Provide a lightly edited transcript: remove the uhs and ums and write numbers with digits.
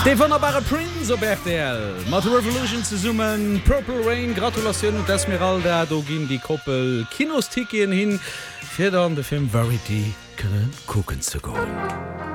De wunderbare Prince op RTL Mat Revolution zu summen Purple Rain Gratulation und Esmeralda do gin die Koppel Kinostikien hin fir an de Film Verity können gucken zu go.